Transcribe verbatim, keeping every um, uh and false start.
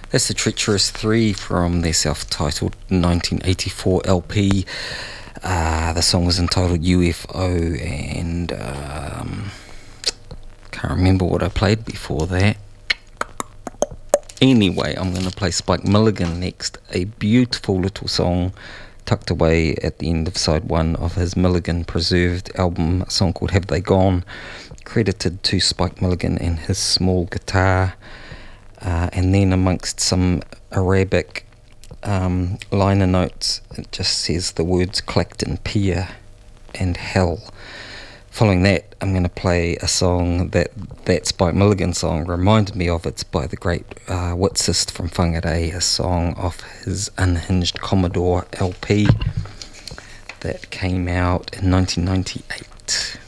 That's the Treacherous Three from their self-titled nineteen eighty-four L P. Uh, the song was entitled U F O, and um, can't remember what I played before that. Anyway, I'm going to play Spike Milligan next, a beautiful little song tucked away at the end of side one of his Milligan Preserved album, a song called Have They Gone, credited to Spike Milligan and his small guitar. Uh, and then amongst some Arabic um, liner notes, it just says the words Clacton Pier and Hell. Following that, I'm going to play a song that that Spike Milligan song reminded me of. It's by the great uh, Witsist from Whangarei, a song off his Unhinged Commodore L P that came out in nineteen ninety-eight.